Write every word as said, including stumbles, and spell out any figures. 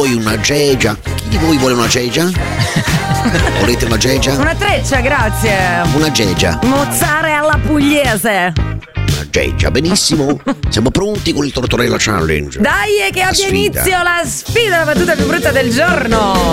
vuoi una gegia? Chi di voi vuole una gegia? Volete una gegia? Una treccia, grazie. Una gegia. Mozzare alla pugliese. Una gegia, benissimo. Siamo pronti con il Tortorella Challenge. Dai, che La abbia sfida. inizio la sfida, la battuta più brutta del giorno.